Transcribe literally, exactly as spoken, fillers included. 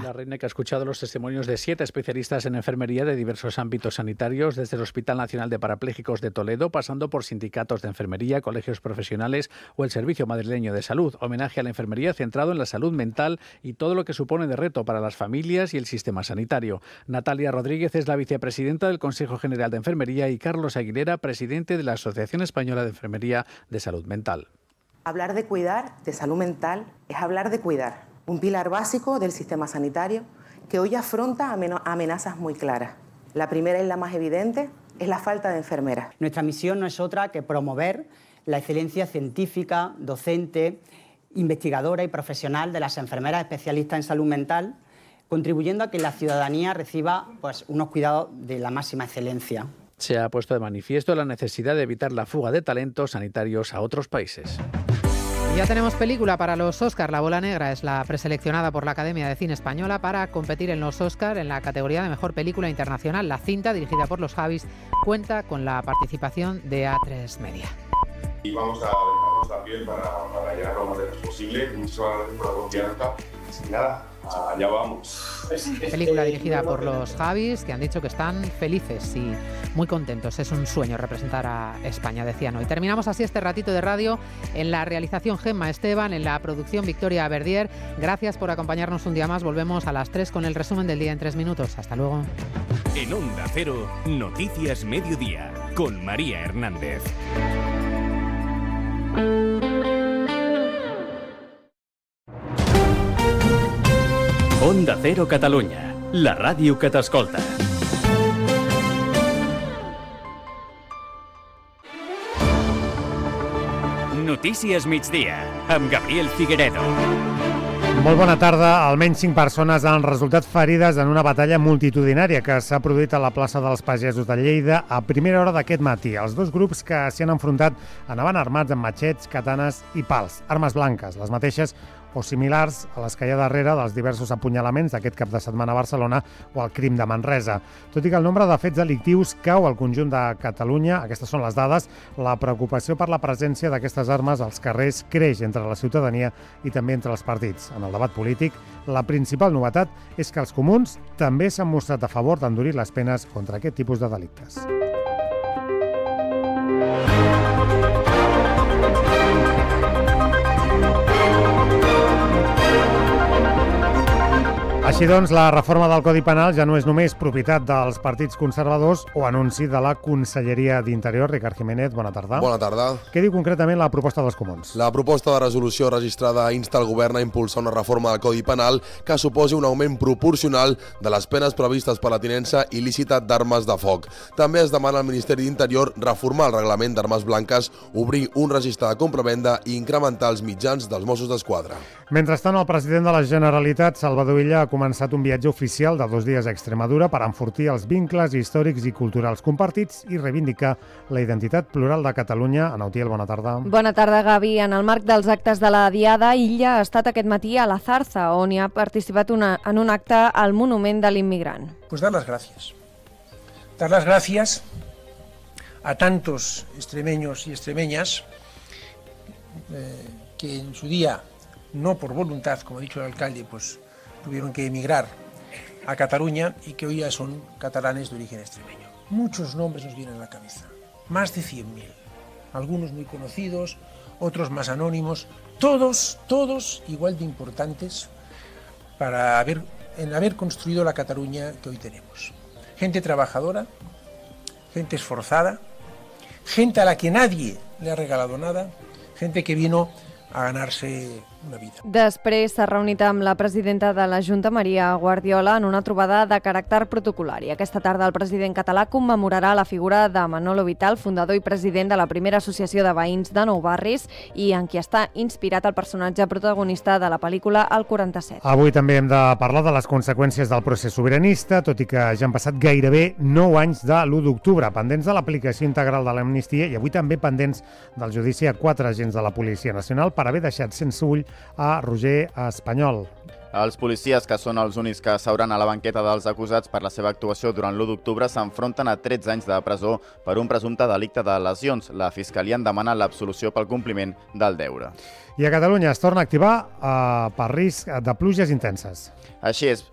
La Reina, que ha escuchado los testimonios de siete especialistas en enfermería de diversos ámbitos sanitarios, desde el Hospital Nacional de Parapléjicos de Toledo, pasando por sindicatos de enfermería, colegios profesionales o el Servicio Madrileño de Salud. Homenaje a la enfermería centrado en la salud mental y todo lo que supone de reto para las familias y el sistema sanitario. Natalia Rodríguez es la vicepresidenta del Consejo General de Enfermería y Carlos Aguilera, presidente de la Asociación Española de Enfermería de Salud Mental. Hablar de cuidar, de salud mental, es hablar de cuidar. Un pilar básico del sistema sanitario que hoy afronta amenazas muy claras. La primera y la más evidente es la falta de enfermeras. Nuestra misión no es otra que promover la excelencia científica, docente, investigadora y profesional de las enfermeras especialistas en salud mental, contribuyendo a que la ciudadanía reciba pues, unos cuidados de la máxima excelencia. Se ha puesto de manifiesto la necesidad de evitar la fuga de talentos sanitarios a otros países. Ya tenemos película para los Oscar. La Bola Negra es la preseleccionada por la Academia de Cine Española para competir en los Oscar en la categoría de Mejor Película Internacional. La cinta, dirigida por los Javis, cuenta con la participación de A tres Media. Y vamos a dejarnos también para, para llegar lo más lejos posible. Muchísimas gracias por la confianza. Y nada, allá vamos. Película dirigida por los Javis, que han dicho que están felices y muy contentos. Es un sueño representar a España, decían hoy. Terminamos así este ratito de radio. En la realización, Gemma Esteban, en la producción, Victoria Verdier. Gracias por acompañarnos un día más. Volvemos a las tres con el resumen del día en tres minutos. Hasta luego. En Onda Cero, Noticias Mediodía, con María Hernández. Onda Cero Catalunya, la ràdio que t'escolta. Notícies migdia, amb Gabriel Figueredo. Molt bona tarda. Almenys cinc persones han resultat ferides en una batalla multitudinària que s'ha produït a la plaça dels Pagesos de Lleida a primera hora d'aquest matí. Els dos grups que s'hi han enfrontat anaven armats amb matxets, katanes i pals, armes blanques, les mateixes o similars a les que hi ha darrere dels diversos apunyalaments d'aquest cap de setmana a Barcelona o el crim de Manresa. Tot i que el nombre de fets delictius cau al conjunt de Catalunya, aquestes són les dades, la preocupació per la presència d'aquestes armes als carrers creix entre la ciutadania i també entre els partits. En el debat polític, la principal novetat és que els comuns també s'han mostrat a favor d'endurir les penes contra aquest tipus de delictes. Així doncs, la reforma del Codi Penal ja no és només propietat dels partits conservadors o anunci de la Conselleria d'Interior. Ricard Jiménez, bona tarda. Bona tarda. Què diu concretament la proposta dels comuns? La proposta de resolució registrada insta el govern a impulsar una reforma del Codi Penal que suposi un augment proporcional de les penes previstes per la tinença il·lícita d'armes de foc. També es demana al Ministeri d'Interior reformar el reglament d'armes blanques, obrir un registre de compravenda i incrementar els mitjans dels Mossos d'Esquadra. Mentrestant, el president de la Generalitat, Salvador Illa, ha començat un viatge oficial de dos dies a Extremadura per enfortir els vincles històrics i culturals compartits i reivindicar la identitat plural de Catalunya. Ana Utiel, bona tarda. Bona tarda, Gavi. En el marc dels actes de la Diada, Illa ha estat aquest matí a la Zarza, on hi ha participat una, en un acte al Monument de l'Immigrant. Pues dar las gracias. Dar las gracias a tantos extremeños y extremeñas eh, que en su día, no por voluntad, como ha dicho el alcalde, pues tuvieron que emigrar a Cataluña y que hoy ya son catalanes de origen extremeño. Muchos nombres nos vienen a la cabeza, más de cien mil, algunos muy conocidos, otros más anónimos, todos, todos igual de importantes para haber, en haber construido la Cataluña que hoy tenemos. Gente trabajadora, gente esforzada, gente a la que nadie le ha regalado nada, gente que vino a ganarse una vida. Després s'ha reunit amb la presidenta de la Junta, Maria Guardiola, en una trobada de caràcter protocolari. Aquesta tarda el president català commemorarà la figura de Manolo Vital, fundador i president de la primera associació de veïns de Nou Barris i en qui està inspirat el personatge protagonista de la pel·lícula El quaranta-set. Avui també hem de parlar de les conseqüències del procés sobiranista, tot i que ja han passat gairebé nou anys de l'u d'octubre, pendents de l'aplicació integral de l'amnistia i avui també pendents del judici a quatre agents de la Policia Nacional per haver deixat sense ull a Roger Espanyol. Els policies, que són els únics que s'hauran a la banqueta dels acusats per la seva actuació durant l'u d'octubre, s'enfronten a tretze anys de presó per un presumpte delicte de lesions. La Fiscalia en demana l'absolució pel compliment del deure. I a Catalunya es torna a activar eh, per risc de pluges intenses. Així és,